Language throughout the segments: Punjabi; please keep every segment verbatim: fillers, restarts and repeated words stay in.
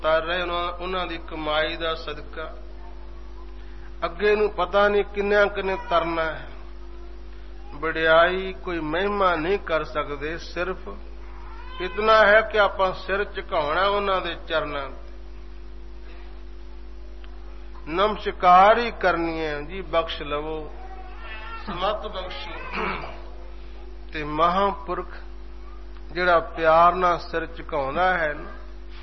ਤਰ ਰਹੇ ਉਹਨਾਂ ਦੀ ਕਮਾਈ ਦਾ ਸਦਕਾ। ਅੱਗੇ ਨੂੰ ਪਤਾ ਨਹੀਂ ਕਿੰਨਿਆਂ ਕਿੰਨੇ ਤਰਨਾ ਹੈ। ਵਡਿਆਈ ਕੋਈ ਮਹਿਮਾ ਨਹੀਂ ਕਰ ਸਕਦੇ, ਸਿਰਫ ਇਤਨਾ ਹੈ ਕਿ ਆਪਾਂ ਸਿਰ ਝੁਕਾਉਣਾ ਉਹਨਾਂ ਦੇ ਚਰਨਾਂ ਤੇ, ਨਮਸਕਾਰ ਹੀ ਕਰਨੀ ਹੈ ਜੀ। ਬਖਸ਼ ਲਵੋ, ਸਮਤ ਬਖਸ਼ੋ। ਤੇ ਮਹਾਂਪੁਰਖ ਜਿਹੜਾ ਪਿਆਰ ਨਾਲ ਸਿਰ ਝੁਕਾਉਂਦਾ ਹੈ ਨਾ,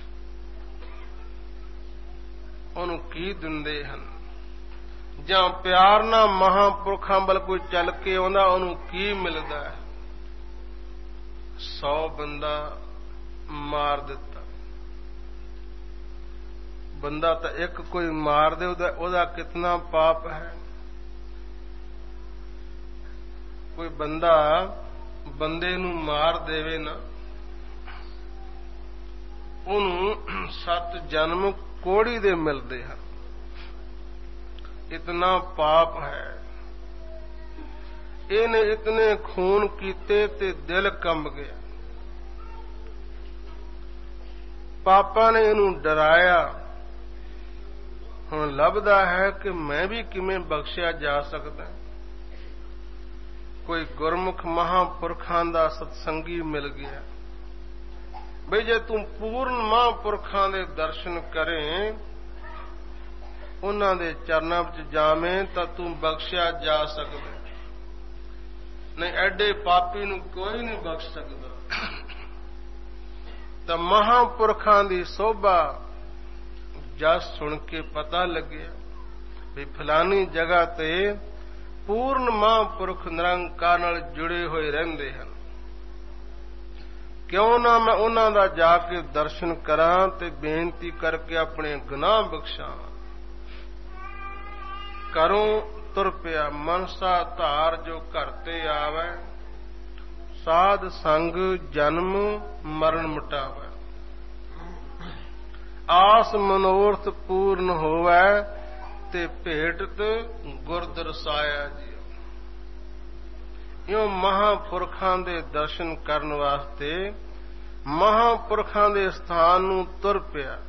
ਉਹਨੂੰ ਕੀ ਦਿੰਦੇ ਹਨ? ਜਾਂ ਪਿਆਰ ਨਾਲ ਮਹਾਂਪੁਰਖਾਂ ਵੱਲ ਕੋਈ ਚੱਲ ਕੇ ਆਉਂਦਾ, ਉਹਨੂੰ ਕੀ ਮਿਲਦਾ ਹੈ? ਸੌ ਬੰਦਾ ਮਾਰ ਦਿੱਤਾ। ਬੰਦਾ ਤਾਂ ਇੱਕ ਕੋਈ ਮਾਰ ਦੇ, ਉਹਦਾ ਉਹਦਾ ਕਿਤਨਾ ਪਾਪ ਹੈ। ਕੋਈ ਬੰਦਾ ਬੰਦੇ ਨੂੰ ਮਾਰ ਦੇਵੇ ਨਾ, ਉਹਨੂੰ ਸੱਤ ਜਨਮ ਕੋੜੀ ਦੇ ਮਿਲਦੇ ਹਨ। ਇਤਨਾ ਪਾਪ ਹੈ। ਇਹਨੇ ਇਤਨੇ ਖੂਨ ਕੀਤੇ ਤੇ ਦਿਲ ਕੰਬ ਗਿਆ। ਪਾਪਾਂ ਨੇ ਇਹਨੂੰ ਡਰਾਇਆ। ਹੁਣ ਲੱਭਦਾ ਹੈ ਕਿ ਮੈਂ ਵੀ ਕਿਵੇਂ ਬਖਸ਼ਿਆ ਜਾ ਸਕਦਾ। ਕੋਈ ਗੁਰਮੁਖ ਮਹਾਂਪੁਰਖਾਂ ਦਾ ਸਤਸੰਗੀ ਮਿਲ ਗਿਆ। ਬਈ ਜੇ ਤੂੰ ਪੂਰਨ ਮਹਾਂਪੁਰਖਾਂ ਦੇ ਦਰਸ਼ਨ ਕਰੇ, ਉਹਨਾਂ ਦੇ ਚਰਨਾਂ ਵਿੱਚ ਜਾਵੇਂ, ਤਾਂ ਤੂੰ ਬਖਸ਼ਿਆ ਜਾ ਸਕਦਾ। ਨਹੀਂ, ਐਡੇ ਪਾਪੀ ਨੂੰ ਕੋਈ ਨਹੀਂ ਬਖਸ਼ ਸਕਦਾ। ਤਾਂ ਮਹਾਂਪੁਰਖਾਂ ਦੀ ਸੋਭਾ ਜਦ ਸੁਣ ਕੇ ਪਤਾ ਲੱਗਿਆ ਵੀ ਫਲਾਨੀ ਜਗ੍ਹਾ ਤੇ ਪੂਰਨ ਮਹਾਂਪੁਰਖ ਨਿਰੰਕਾਰ ਨਾਲ ਜੁੜੇ ਹੋਏ ਰਹਿੰਦੇ ਹਨ। ਕਿਉਂ ਨਾ ਮੈਂ ਉਹਨਾਂ ਦਾ ਜਾ ਕੇ ਦਰਸ਼ਨ ਕਰਾਂ ਤੇ ਬੇਨਤੀ ਕਰਕੇ ਆਪਣੇ ਗੁਨਾਹ ਬਖਸ਼ਾਵਾਂ। ਘਰੋਂ ਤੁਰ ਪਿਆ, ਮਨਸਾ ਧਾਰ ਜੋ ਘਰ ਤੇ ਆਵੈ, ਸਾਧ ਸੰਗ ਜਨਮ ਮਰਨ ਮਿਟਾਵੈ, ਆਸ ਮਨੋਰਥ ਪੂਰਨ ਹੋਵੈ, ਤੇ ਭੇਟਤ ਗੁਰ ਦਰਸਾਇਆ ਜੀ। ਇਉਂ ਮਹਾਂਪੁਰਖਾਂ ਦੇ ਦਰਸ਼ਨ ਕਰਨ ਵਾਸਤੇ ਮਹਾਂਪੁਰਖਾਂ ਦੇ ਸਥਾਨ ਨੂੰ ਤੁਰ ਪਿਆ।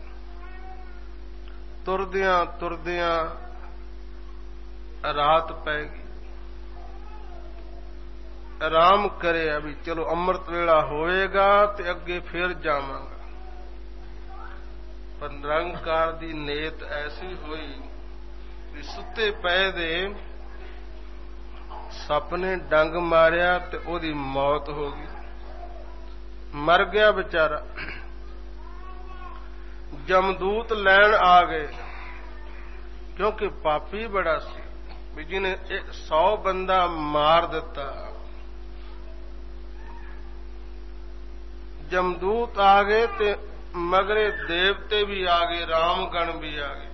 ਤੁਰਦਿਆਂ ਤੁਰਦਿਆਂ ਰਾਤ ਪੈ ਗਈ। ਆਰਾਮ ਕਰਿਆ ਵੀ ਚਲੋ ਅੰਮ੍ਰਿਤ ਵੇਲਾ ਹੋਏਗਾ ਤੇ ਅੱਗੇ ਫਿਰ ਜਾਵਾਂਗਾ। ਪਰ ਨਿਰੰਕਾਰ ਦੀ ਨੇਤ ਐਸੀ ਹੋਈ ਵੀ ਸੁੱਤੇ ਪਏ ਦੇ ਸੱਪ ਨੇ ਡੰਗ ਮਾਰਿਆ ਤੇ ਉਹਦੀ ਮੌਤ ਹੋ ਗਈ। ਮਰ ਗਿਆ ਵਿਚਾਰਾ। ਜਮਦੂਤ ਲੈਣ ਆ ਗਏ, ਕਿਉਂਕਿ ਪਾਪੀ ਬੜਾ ਸੀ ਵੀ ਜਿਹਨੇ ਸੌ ਬੰਦਾ ਮਾਰ ਦਿੱਤਾ। ਜਮਦੂਤ ਆ ਗਏ ਤੇ ਮਗਰੇ ਦੇਵਤੇ ਵੀ ਆ ਗਏ, ਰਾਮਗਣ ਵੀ ਆ ਗਏ।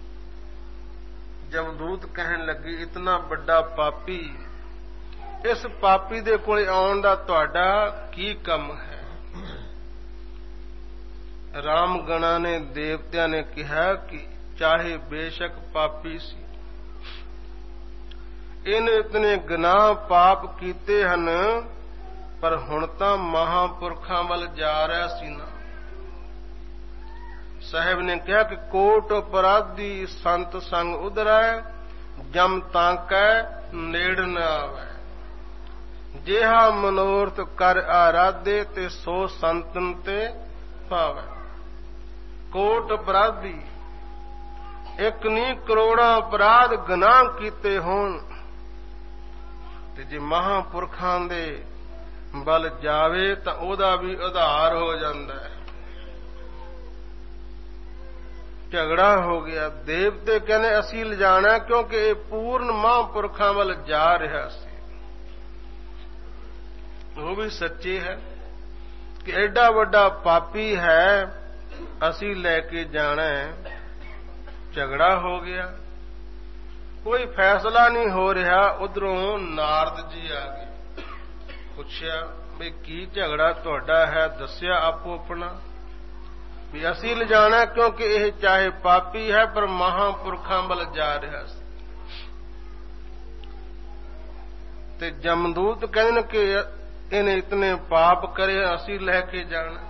ਜਮਦੂਤ ਕਹਿਣ ਲੱਗੇ, ਇਤਨਾ ਵੱਡਾ ਪਾਪੀ, ਇਸ ਪਾਪੀ ਦੇ ਕੋਲ ਆਉਣ ਦਾ ਤੁਹਾਡਾ ਕੀ ਕੰਮ ਹੈ? ਰਾਮਗਣਾਂ ਨੇ, ਦੇਵਤਿਆਂ ਨੇ ਕਿਹਾ ਕਿ ਚਾਹੇ ਬੇਸ਼ੱਕ ਪਾਪੀ ਸੀ, ਇਹਨੇ ਇਤਨੇ ਗੁਨਾਹ ਪਾਪ ਕੀਤੇ ਹਨ, ਪਰ ਹੁਣ ਤਾਂ ਮਹਾਂਪੁਰਖਾਂ ਵੱਲ ਜਾ ਰਿਹਾ ਸੀ ਨਾ। ਸਾਹਿਬ ਨੇ ਕਿਹਾ ਕਿ ਕੋਟ ਅਪਰਾਧੀ ਸੰਤ ਸੰਗ ਉਧਰੈ, ਜਮ ਤਾਂਕੈ ਨੇੜ ਨ ਆਵੈ, ਜਿਹਾ ਮਨੋਰਥ ਕਰ ਆਰਾਧੇ, ਤੇ ਸੋ ਸੰਤਨ ਤੇ ਪਾਵੈ। ਕੋਟ ਅਪਰਾਧੀ, ਇੱਕ ਨਹੀਂ ਕਰੋੜਾਂ ਅਪਰਾਧ ਗੁਨਾਹ ਕੀਤੇ ਹੋਣ, ਤੇ ਜੇ ਮਹਾਂਪੁਰਖਾਂ ਦੇ ਵੱਲ ਜਾਵੇ ਤਾਂ ਉਹਦਾ ਵੀ ਉਧਾਰ ਹੋ ਜਾਂਦਾ ਹੈ। ਝਗੜਾ ਹੋ ਗਿਆ। ਦੇਵਤੇ ਕਹਿੰਦੇ ਅਸੀਂ ਲਿਜਾਣਾ, ਕਿਉਂਕਿ ਇਹ ਪੂਰਨ ਮਹਾਂਪੁਰਖਾਂ ਵੱਲ ਜਾ ਰਿਹਾ ਸੀ। ਉਹ ਵੀ ਸੱਚੇ ਹੈ ਕਿ ਐਡਾ ਵੱਡਾ ਪਾਪੀ ਹੈ, ਅਸੀਂ ਲੈ ਕੇ ਜਾਣਾ ਹੈ। ਝਗੜਾ ਹੋ ਗਿਆ, ਕੋਈ ਫੈਸਲਾ ਨਹੀਂ ਹੋ ਰਿਹਾ। ਉਧਰੋਂ ਨਾਰਦ ਜੀ ਆ ਗਏ। ਪੁੱਛਿਆ ਵੀ ਕੀ ਝਗੜਾ ਤੁਹਾਡਾ ਹੈ? ਦੱਸਿਆ ਆਪੋ ਆਪਣਾ ਵੀ ਅਸੀਂ ਲਿਜਾਣਾ, ਕਿਉਂਕਿ ਇਹ ਚਾਹੇ ਪਾਪੀ ਹੈ ਪਰ ਮਹਾਂਪੁਰਖਾਂ ਵੱਲ ਜਾ ਰਿਹਾ ਸੀ। ਤੇ ਜਮਦੂਤ ਕਹਿੰਦੇ ਕਿ ਇਹਨੇ ਇਤਨੇ ਪਾਪ ਕਰੇ, ਅਸੀਂ ਲੈ ਕੇ ਜਾਣਾ।